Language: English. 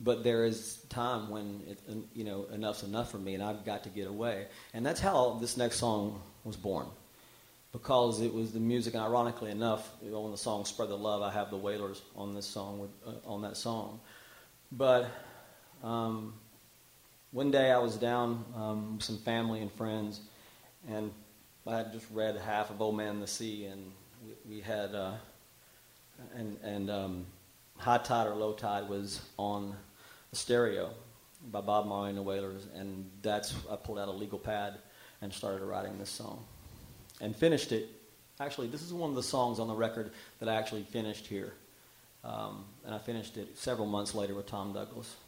but there is time when enough's enough for me, and I've got to get away. And that's how this next song was born, because it was the music. And ironically enough, on the song "Spread the Love," I have the Wailers on this song on that song. But one day I was down with some family and friends, and I had just read half of "Old Man and the Sea," and we had High Tide or Low Tide was on the stereo by Bob Marley and the Wailers, and I pulled out a legal pad and started writing this song and finished it. Actually, this is one of the songs on the record that I actually finished here, and I finished it several months later with Tom Douglas.